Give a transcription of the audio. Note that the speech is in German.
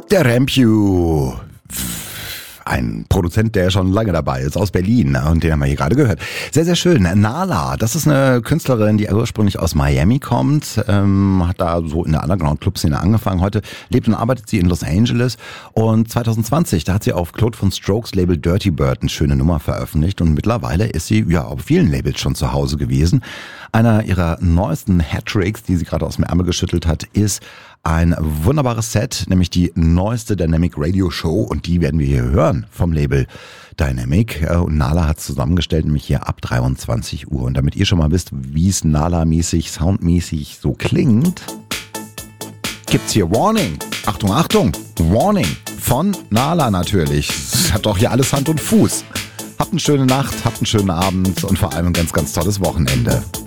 Der Rampew. Ein Produzent, der schon lange dabei ist, aus Berlin, und den haben wir hier gerade gehört. Sehr, sehr schön. Nala, das ist eine Künstlerin, die ursprünglich aus Miami kommt, hat da so in der Underground-Club-Szene angefangen. Heute lebt und arbeitet sie in Los Angeles, und 2020, da hat sie auf Claude von Strokes Label Dirty Bird eine schöne Nummer veröffentlicht, und mittlerweile ist sie ja auf vielen Labels schon zu Hause gewesen. Einer ihrer neuesten Hattricks, die sie gerade aus dem Ärmel geschüttelt hat, ist ein wunderbares Set, nämlich die neueste Dynamic Radio Show, und die werden wir hier hören vom Label Dynamic. Und Nala hat es zusammengestellt, nämlich hier ab 23 Uhr. Und damit ihr schon mal wisst, wie es Nala-mäßig, soundmäßig so klingt, gibt's hier Warning. Achtung, Achtung, Warning von Nala natürlich. Das hat doch hier alles Hand und Fuß. Habt eine schöne Nacht, habt einen schönen Abend und vor allem ein ganz, ganz tolles Wochenende.